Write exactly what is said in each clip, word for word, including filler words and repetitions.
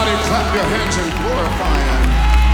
Everybody clap your hands and glorify him.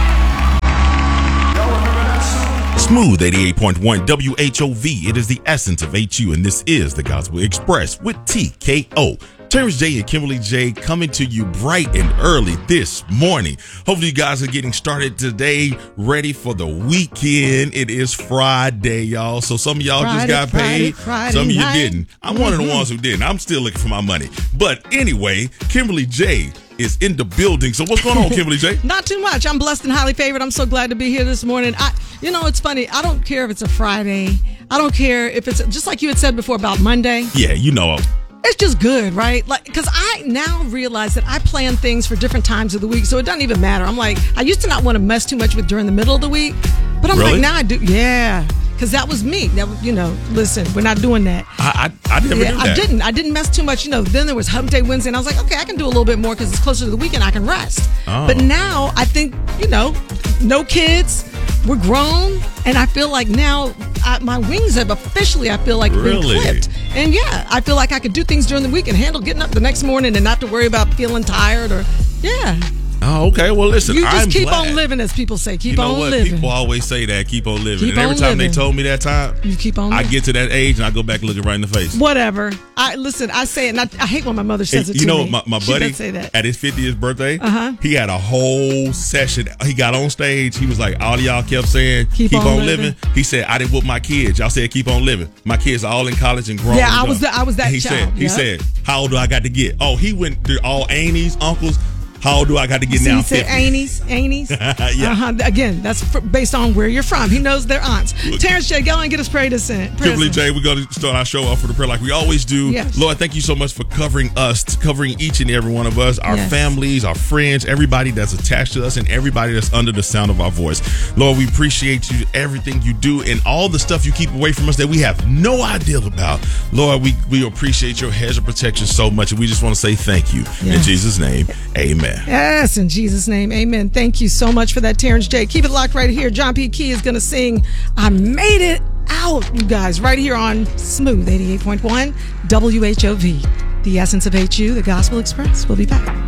Y'all remember that song? Smooth eighty-eight point one W H O V. It is the essence of H U, and this is the Gospel Express with T K O. Terrence J and Kimberly J coming to you bright and early this morning. Hopefully you guys are getting started today, ready for the weekend. It is Friday, y'all. So some of y'all Friday, just got Friday, paid. Friday some of you night. didn't. I'm mm-hmm. one of the ones who didn't. I'm still looking for my money. But anyway, Kimberly J is in the building. So what's going on, Kimberly J? Not too much. I'm blessed and highly favored. I'm so glad to be here this morning. I, you know, it's funny. I don't care if it's a Friday. I don't care if it's just like you had said before about Monday. Yeah, you know. It's just good, right? Like, because I now realize that I plan things for different times of the week, so it doesn't even matter. I'm like, I used to not want to mess too much with during the middle of the week, but I'm really? like, now I do. Yeah, because that was me. That was, you know, listen, we're not doing that. I I, I never yeah, knew that. I didn't. I didn't mess too much. You know, then there was Hump Day Wednesday, and I was like, okay, I can do a little bit more because it's closer to the weekend. I can rest. Oh. But now I think, you know, no kids. We're grown, and I feel like now I, my wings have officially, I feel like, really? been clipped. And yeah, I feel like I could do things during the week and handle getting up the next morning and not to worry about feeling tired or, yeah. Oh, okay. Well, listen, you just I'm keep glad. on living, as people say. Keep you know on what? living. People always say that. Keep on living. Keep and every on time living. they told me that time, you keep on I living. get to that age and I go back looking right in the face. Whatever. I listen. I say it. And I, I hate when my mother says And it you to know, me. my, my She buddy does say that. at his fiftieth birthday, Uh-huh. he had a whole session. He got on stage. He was like, all of y'all kept saying, keep, Keep on, on living. living. He said, I didn't whoop my kids. Y'all said, keep on living. My kids are all in college and grown. Yeah, I and was done. the- I was that And he child. Said, he Yep. said, how old do I got to get? Oh, he went through all aunties, uncles. How old do I got to get See, now? he said aunties, aunties. Yeah. Uh-huh. Again, that's f- based on where you're from. He knows their aunts. Terrence J, go and get us prayed to sin. Kimberly J, we're going to start our show off with a prayer like we always do. Yes. Lord, thank you so much for covering us, covering each and every one of us, our Yes. families, our friends, everybody that's attached to us, and everybody that's under the sound of our voice. Lord, we appreciate you, everything you do, and all the stuff you keep away from us that we have no idea about. Lord, we, we appreciate your hedge of protection so much, and we just want to say thank you. In Yes. Jesus' name, amen. Yes, in Jesus' name, amen. Thank you so much for that, Terrence J. Keep it locked right here. John P. Key is going to sing I Made It Out, you guys, right here on Smooth eighty-eight point one W H O V. The essence of H U, the Gospel Express. We'll be back.